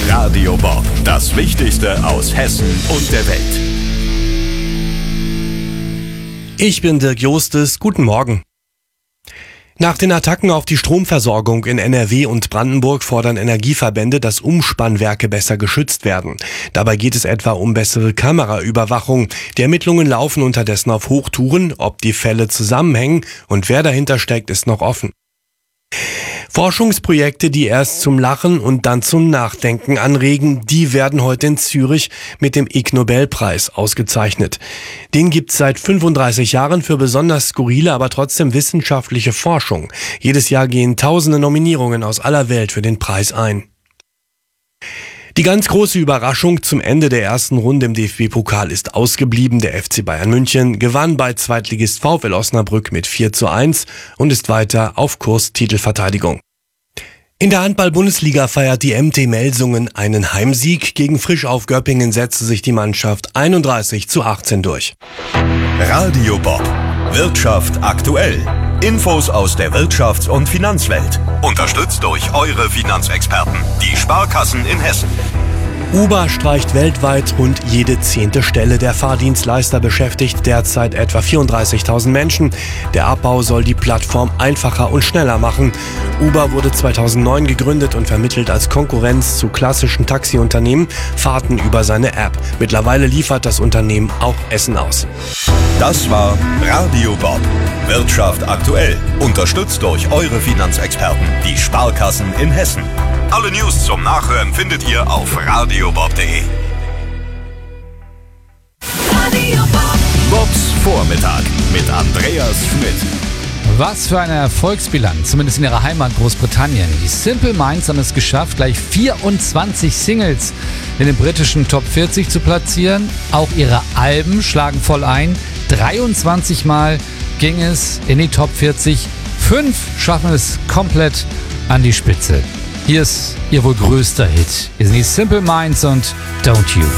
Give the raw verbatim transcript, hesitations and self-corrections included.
Radio Bob, das Wichtigste aus Hessen und der Welt. Ich bin Dirk Jostes, guten Morgen. Nach den Attacken auf die Stromversorgung in N R W und Brandenburg fordern Energieverbände, dass Umspannwerke besser geschützt werden. Dabei geht es etwa um bessere Kameraüberwachung. Die Ermittlungen laufen unterdessen auf Hochtouren. Ob die Fälle zusammenhängen und wer dahinter steckt, ist noch offen. Forschungsprojekte, die erst zum Lachen und dann zum Nachdenken anregen, die werden heute in Zürich mit dem Ig-Nobelpreis ausgezeichnet. Den gibt's seit fünfunddreißig Jahren für besonders skurrile, aber trotzdem wissenschaftliche Forschung. Jedes Jahr gehen tausende Nominierungen aus aller Welt für den Preis ein. Die ganz große Überraschung zum Ende der ersten Runde im D F B-Pokal ist ausgeblieben. Der F C Bayern München gewann bei Zweitligist VfL Osnabrück mit vier zu eins und ist weiter auf Kurs Titelverteidigung. In der Handball-Bundesliga feiert die M T Melsungen einen Heimsieg. Gegen Frisch auf Göppingen setzte sich die Mannschaft einunddreißig zu achtzehn durch. Radio Bob, Wirtschaft aktuell. Infos aus der Wirtschafts- und Finanzwelt. Unterstützt durch eure Finanzexperten, die Sparkassen in Hessen. Uber streicht weltweit rund jede zehnte Stelle. Der Fahrdienstleister beschäftigt derzeit etwa vierunddreißigtausend Menschen. Der Abbau soll die Plattform einfacher und schneller machen. Uber wurde zweitausendneun gegründet und vermittelt als Konkurrenz zu klassischen Taxiunternehmen Fahrten über seine App. Mittlerweile liefert das Unternehmen auch Essen aus. Das war Radio Bob, Wirtschaft aktuell. Unterstützt durch eure Finanzexperten, die Sparkassen in Hessen. Alle News zum Nachhören findet ihr auf radiobob punkt de. Radio Bob. Bobs Vormittag mit Andreas Schmidt. Was für eine Erfolgsbilanz, zumindest in ihrer Heimat Großbritannien. Die Simple Minds haben es geschafft, gleich vierundzwanzig Singles in den britischen Top vierzig zu platzieren. Auch ihre Alben schlagen voll ein. dreiundzwanzig Mal ging es in die Top vierzig. Fünf schaffen es komplett an die Spitze. Hier ist ihr wohl größter Hit. Hier sind die Simple Minds und Don't You.